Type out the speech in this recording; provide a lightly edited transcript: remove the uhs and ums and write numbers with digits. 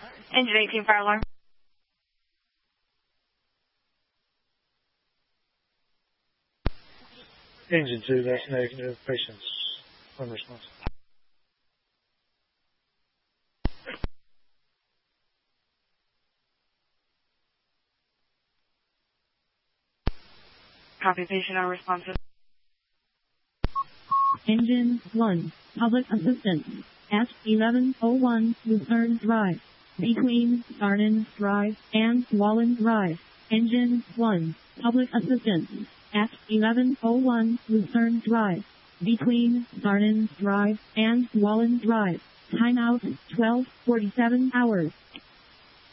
Engine 18, fire alarm. Engine 2, that's negative. Patient's unresponsive. Copy, patient unresponsive. Engine 1, public assistance, at 1101 Lucerne Drive, between Sarnen Drive and Wallen Drive. Engine 1, public assistance, at 1101 Lucerne Drive, between Sarnen Drive and Wallen Drive. Timeout 12:47 hours.